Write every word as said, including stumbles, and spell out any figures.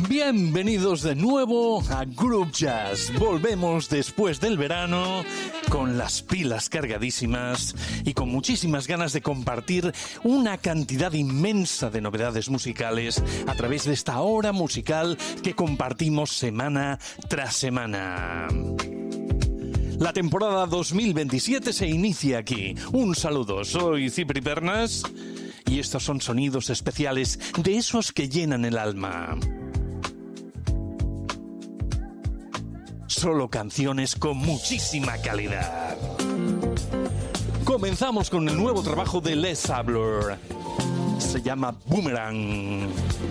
Bienvenidos de nuevo a Group Jazz. Volvemos después del verano con las pilas cargadísimas y con muchísimas ganas de compartir una cantidad inmensa de novedades musicales a través de esta hora musical que compartimos semana tras semana. La temporada dos mil veintisiete se inicia aquí. Un saludo, soy Cipri Pernas y estos son sonidos especiales de esos que llenan el alma. Solo canciones con muchísima calidad. Comenzamos con el nuevo trabajo de Les Sabler. Se llama Boomerang.